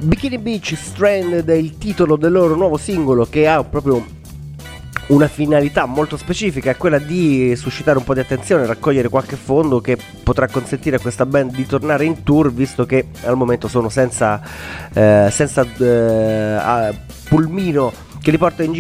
Bikini Beach Strand è il titolo del loro nuovo singolo, che ha proprio una finalità molto specifica, è quella di suscitare un po' di attenzione, raccogliere qualche fondo che potrà consentire a questa band di tornare in tour, visto che al momento sono senza pulmino che li porta in giro